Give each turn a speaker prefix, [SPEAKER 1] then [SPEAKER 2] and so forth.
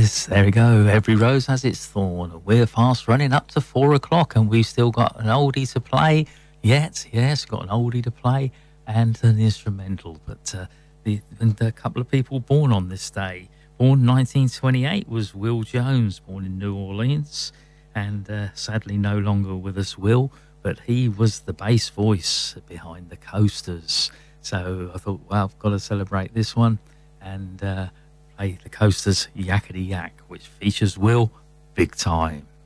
[SPEAKER 1] Yes, there we go. Every rose has its thorn. We're fast running up to 4 o'clock and we've still got an oldie to play yet. Yes, got an oldie to play and an instrumental. But and a couple of people born on this day. Born 1928 was Will Jones, born in New Orleans. And sadly no longer with us, Will. But he was the bass voice behind the Coasters. So I thought, well, I've got to celebrate this one. And... play the Coasters' Yakety Yak, which features Will big time.